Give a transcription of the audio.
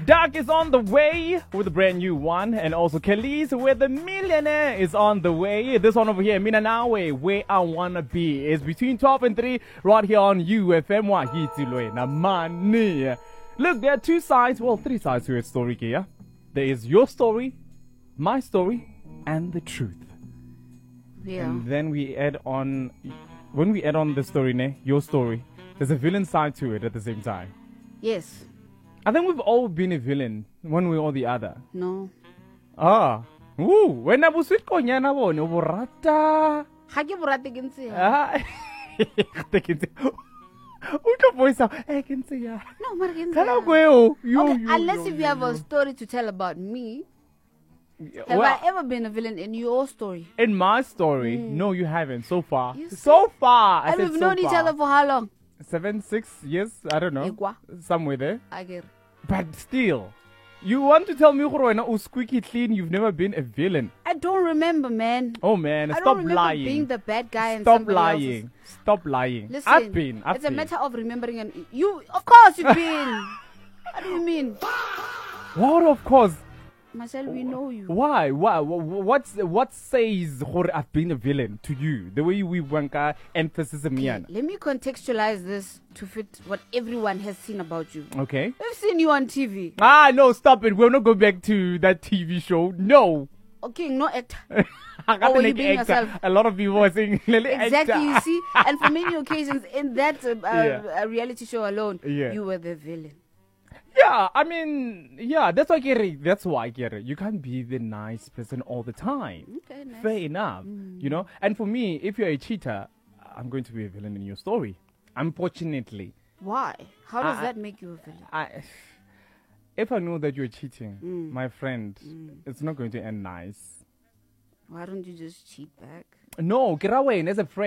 Doug is on the way with a brand new one, and also Khalees with the Millionaire is on the way. This one over here, Mina Nawe, Where I Wanna Be, is between 12 and 3 right here on UFM Wahiti na Mani. Look, there are two sides, well, three sides to a story here. There is your story, my story, and the truth. Yeah. And then we add on, when we add on the story, your story, there's a villain side to it at the same time. Yes. I think we've all been a villain, one way or the other. No. Ah. Ooh, when I was sweet konyana bone, borata. Ha ke borate ke ntse ya. Ah. Uto voice out. I can say ya. No, mara ke ntse Kana ya. kweo. Okay, unless if you have a story to tell about me. Have I ever been a villain in your story? In my story, no, you haven't so far. You So far. I And said we've so known each far. other for how long? 7, 6 years, I don't know. Ekwa. Somewhere there. I get it. But still, you want to tell me squeaky clean, you've never been a villain. I don't remember, man. Oh man, I stop don't remember lying. being the bad guy and Stop somebody lying. else's. Stop lying. Listen, I've been. it's a matter of remembering. And you, of course, you've been. What do you mean? What, of course. Marcel, we know you. Why? What says I've been a villain to you? The way we wanka emphasis Okay, let me contextualize this to fit what everyone has seen about you. Okay. We've seen you on TV. Ah, no, stop it. We'll not go back to that TV show. No. Okay, no actor. I got Or to were you make being actor. yourself? A lot of people are saying Exactly, you see? And for many occasions in that Yeah. reality show alone, Yeah. you were the villain. Yeah, I mean, yeah, that's why I get it. That's why I get it. You can't be the nice person all the time. Okay, nice. Fair enough. You know? And for me, if you're a cheater, I'm going to be a villain in your story. Unfortunately. Why? How does that make you a villain? If I know that you're cheating, my friend, it's not going to end nice. Why don't you just cheat back? No, get away as a friend.